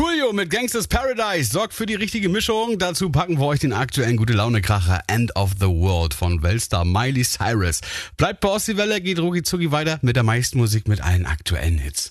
Coolio mit Gangsters Paradise sorgt für die richtige Mischung. Dazu packen wir euch den aktuellen Gute-Laune-Kracher End of the World von Weltstar Miley Cyrus. Bleibt bei Ossi-Welle, geht rucki zucki weiter mit der meisten Musik mit allen aktuellen Hits.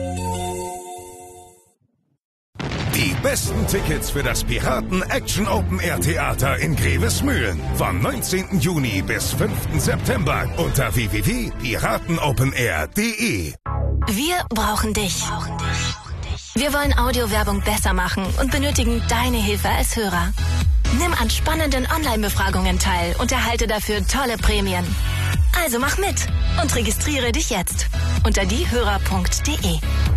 Die besten Tickets für das Piraten Action Open Air Theater in Grevesmühlen vom 19. Juni bis 5. September unter www.piratenopenair.de. Wir brauchen dich. Wir wollen Audiowerbung besser machen und benötigen deine Hilfe als Hörer. Nimm an spannenden Online-Befragungen teil und erhalte dafür tolle Prämien. Also mach mit und registriere dich jetzt unter diehörer.de.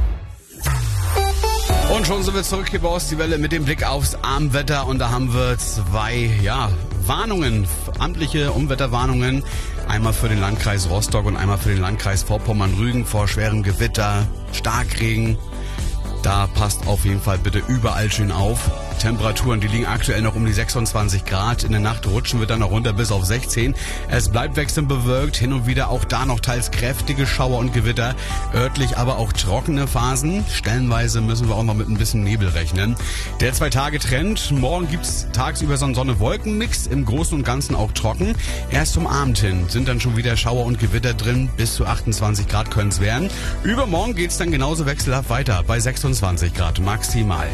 Und schon sind wir zurück hier bei Ossi-Welle mit dem Blick aufs Armwetter. Und da haben wir zwei Warnungen, amtliche Unwetterwarnungen. Einmal für den Landkreis Rostock und einmal für den Landkreis Vorpommern-Rügen vor schwerem Gewitter, Starkregen. Da passt auf jeden Fall bitte überall schön auf. Temperaturen, die liegen aktuell noch um die 26 Grad. In der Nacht rutschen wir dann noch runter bis auf 16. Es bleibt wechselnd bewölkt, hin und wieder auch da noch teils kräftige Schauer und Gewitter. Örtlich aber auch trockene Phasen. Stellenweise müssen wir auch noch mit ein bisschen Nebel rechnen. Der 2-Tage-Trend. Morgen gibt's tagsüber so einen Sonne-Wolken-Mix. Im Großen und Ganzen auch trocken. Erst zum Abend hin sind dann schon wieder Schauer und Gewitter drin. Bis zu 28 Grad können es werden. Übermorgen geht's dann genauso wechselhaft weiter. Bei 26 Grad maximal.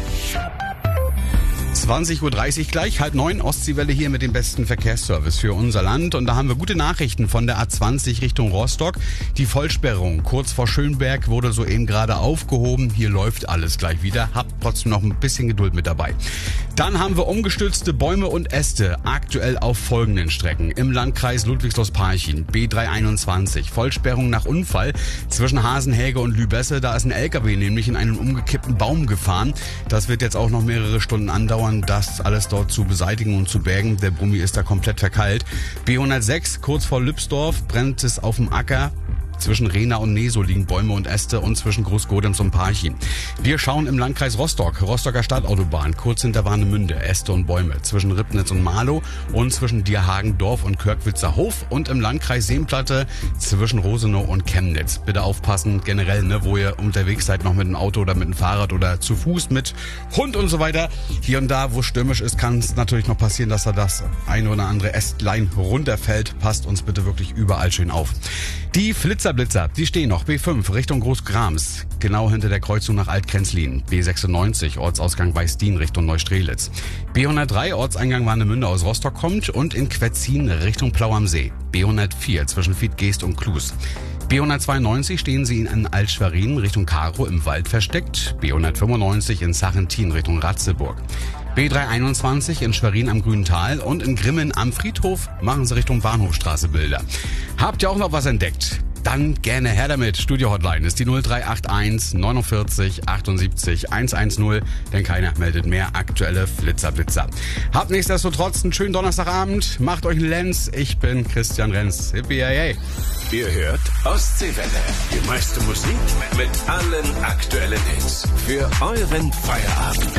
20.30 Uhr gleich, 8:30 Ostsee-Welle hier mit dem besten Verkehrsservice für unser Land. Und da haben wir gute Nachrichten von der A20 Richtung Rostock. Die Vollsperrung kurz vor Schönberg wurde soeben gerade aufgehoben. Hier läuft alles gleich wieder. Habt trotzdem noch ein bisschen Geduld mit dabei. Dann haben wir umgestürzte Bäume und Äste aktuell auf folgenden Strecken. Im Landkreis Ludwigslos-Parchim, B321. Vollsperrung nach Unfall zwischen Hasenhäge und Lübesse. Da ist ein LKW nämlich in einen umgekippten Baum gefahren. Das wird jetzt auch noch mehrere Stunden andauern, das alles dort zu beseitigen und zu bergen. Der Brummi ist da komplett verkeilt. B106, kurz vor Lübsdorf, brennt es auf dem Acker. Zwischen Rehna und Neso liegen Bäume und Äste und zwischen Großgodems und Parchim. Wir schauen im Landkreis Rostock, Rostocker Stadtautobahn, kurz hinter Warnemünde, Äste und Bäume, zwischen Ribnitz und Marlow und zwischen Dierhagen-Dorf und Körkwitzer Hof und im Landkreis Seenplatte zwischen Rosenow und Chemnitz. Bitte aufpassen, generell, wo ihr unterwegs seid, noch mit dem Auto oder mit dem Fahrrad oder zu Fuß mit Hund und so weiter. Hier und da, wo stürmisch ist, kann es natürlich noch passieren, dass da das eine oder andere Ästlein runterfällt. Passt uns bitte wirklich überall schön auf. Die Blitzer, die stehen noch. B5 Richtung Großgrams, genau hinter der Kreuzung nach Altkrenzlin. B96 Ortsausgang Weißdien Richtung Neustrelitz. B103 Ortseingang Warnemünde aus Rostock kommt und in Quetzin Richtung Plau am See. B104 zwischen Fiedgeest und Klus. B192 stehen sie in Altschwerin Richtung Karo im Wald versteckt. B195 in Sarrentin Richtung Ratzeburg. B321 in Schwerin am Grüntal und in Grimmen am Friedhof machen sie Richtung Bahnhofstraße Bilder. Habt ihr auch noch was entdeckt? Dann gerne her damit. Studio-Hotline ist die 0381 49 78 110, denn keiner meldet mehr aktuelle Flitzer. Habt nichtsdestotrotz einen schönen Donnerstagabend. Macht euch einen Lenz. Ich bin Christian Renz. Hippie, hey. Ihr hört Ostseewelle. Die meiste Musik mit allen aktuellen Hits. Für euren Feierabend.